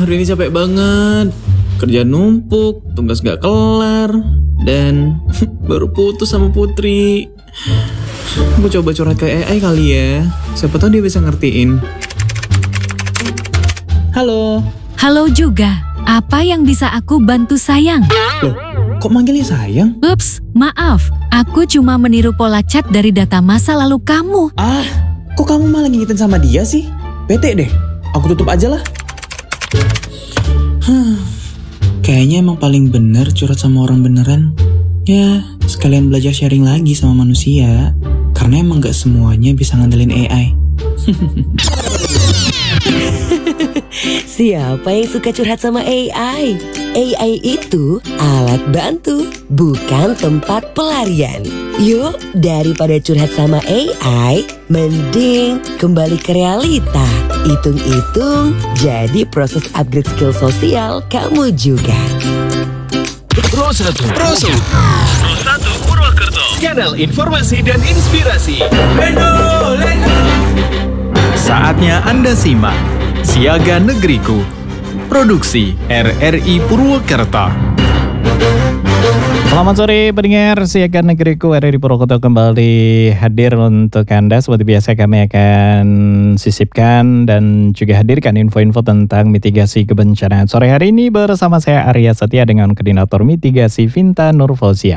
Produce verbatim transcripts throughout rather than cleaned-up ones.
hari ini capek banget. Kerjaan numpuk, tugas gak kelar, dan baru putus sama Putri. Gue coba curhat ke A I kali ya. Siapa tahu dia bisa ngertiin. Halo. Halo juga. Apa yang bisa aku bantu sayang? Loh, kok manggilnya sayang? Ups, maaf. Aku cuma meniru pola chat dari data masa lalu kamu. Ah, kok kamu malah ngingetin sama dia sih? Bete deh. Aku tutup aja lah. Huh, kayaknya emang paling bener curhat sama orang beneran. Ya, sekalian belajar sharing lagi sama manusia. Karena emang gak semuanya bisa ngandelin A I. Siapa yang suka curhat sama A I? A I itu alat bantu, bukan tempat pelarian. Yuk, daripada curhat sama A I, mending kembali ke realita. Hitung-hitung, jadi proses upgrade skill sosial kamu juga. Pro satu Pro satu Pro satu Purwokerto, channel informasi dan inspirasi. Saatnya Anda simak Siaga Negeriku, produksi R R I Purwokerto. Selamat sore pendengar Siaga Negeriku, R R I Purwokerto kembali hadir untuk Anda. Seperti biasa kami akan sisipkan dan juga hadirkan info-info tentang mitigasi kebencanaan. Sore hari ini bersama saya Arya Setia dengan Koordinator Mitigasi Vinta Nurfauzia.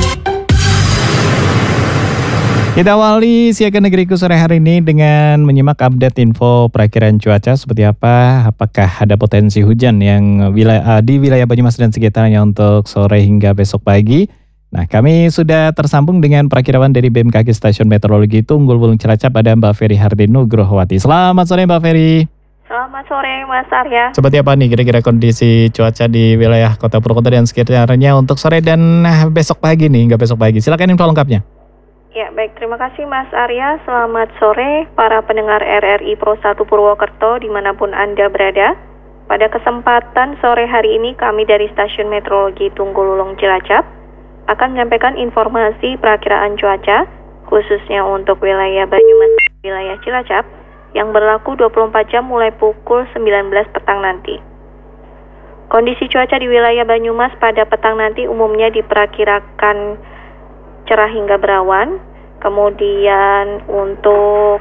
Kita awali Siaga Negeriku sore hari ini dengan menyimak update info perakiraan cuaca seperti apa. Apakah ada potensi hujan yang wilayah, di wilayah Banyumas dan sekitarnya untuk sore hingga besok pagi. Nah, kami sudah tersambung dengan perakiraan dari B M K G Stasiun Meteorologi Tunggul Wulung Cilacap, ada Mbak Ferry Hardi Nugrohowati. Selamat sore Mbak Ferry. Selamat sore Mas Arya. Seperti apa nih kira-kira kondisi cuaca di wilayah Kota Purwokerto dan sekitarnya untuk sore dan besok pagi nih, hingga besok pagi. Silakan info lengkapnya. Ya, baik. Terima kasih Mas Arya. Selamat sore para pendengar R R I Pro satu Purwokerto dimanapun Anda berada. Pada kesempatan sore hari ini kami dari Stasiun Meteorologi Tunggul Wulung Cilacap akan menyampaikan informasi perakiraan cuaca khususnya untuk wilayah Banyumas dan wilayah Cilacap yang berlaku dua puluh empat jam mulai pukul sembilan belas petang nanti. Kondisi cuaca di wilayah Banyumas pada petang nanti umumnya diperkirakan cerah hingga berawan. Kemudian untuk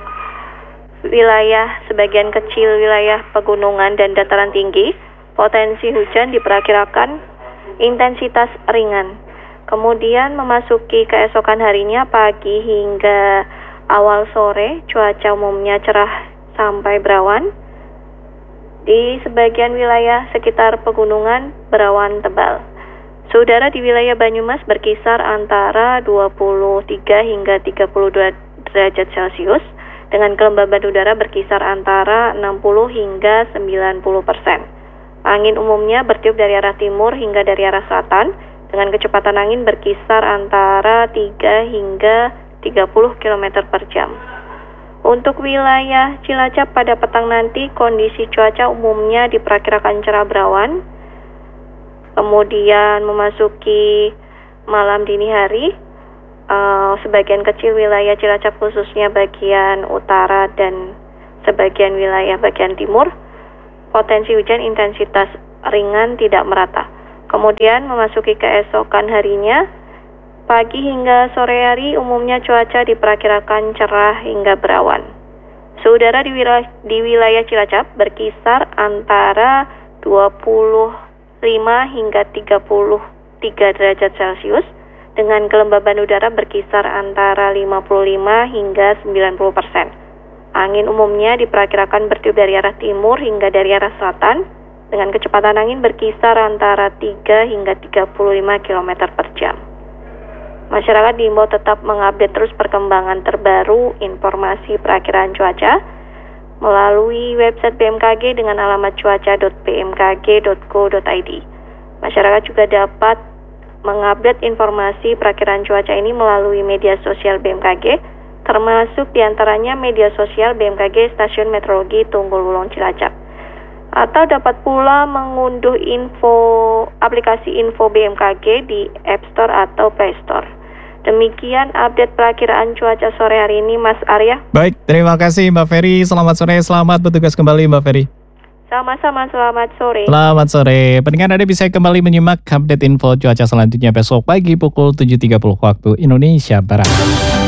wilayah sebagian kecil wilayah pegunungan dan dataran tinggi, potensi hujan diperkirakan intensitas ringan. Kemudian memasuki keesokan harinya pagi hingga awal sore, cuaca umumnya cerah sampai berawan. Di sebagian wilayah sekitar pegunungan berawan tebal. Saudara di wilayah Banyumas berkisar antara dua puluh tiga hingga tiga puluh dua derajat Celcius dengan kelembaban udara berkisar antara enam puluh hingga sembilan puluh persen. Angin umumnya bertiup dari arah timur hingga dari arah selatan dengan kecepatan angin berkisar antara tiga hingga tiga puluh kilometer per jam. Untuk wilayah Cilacap pada petang nanti kondisi cuaca umumnya diperkirakan cerah berawan. Kemudian memasuki malam dini hari, uh, sebagian kecil wilayah Cilacap khususnya bagian utara dan sebagian wilayah bagian timur, potensi hujan intensitas ringan tidak merata. Kemudian memasuki keesokan harinya, pagi hingga sore hari umumnya cuaca diperkirakan cerah hingga berawan. Saudara di wilayah, di wilayah Cilacap berkisar antara dua puluh lima hingga tiga puluh tiga derajat Celcius dengan kelembaban udara berkisar antara lima puluh lima hingga sembilan puluh persen. Angin umumnya diperkirakan bertiup dari arah timur hingga dari arah selatan dengan kecepatan angin berkisar antara tiga hingga tiga puluh lima kilometer per jam. Masyarakat diimbau tetap mengupdate terus perkembangan terbaru informasi perakiraan cuaca melalui website B M K G dengan alamat cuaca dot b m k g dot co dot i d. Masyarakat juga dapat mengupdate informasi perakiraan cuaca ini melalui media sosial B M K G, termasuk diantaranya media sosial B M K G Stasiun Meteorologi Tunggul Wulung Cilacap. Atau dapat pula mengunduh info aplikasi info B M K G di App Store atau Play Store. Demikian update perakiraan cuaca sore hari ini, Mas Arya. Baik, terima kasih Mbak Ferry. Selamat sore, selamat bertugas kembali Mbak Ferry. Sama-sama, selamat sore. Selamat sore. Pendengar Anda bisa kembali menyimak update info cuaca selanjutnya besok pagi pukul tujuh tiga puluh waktu Indonesia Barat.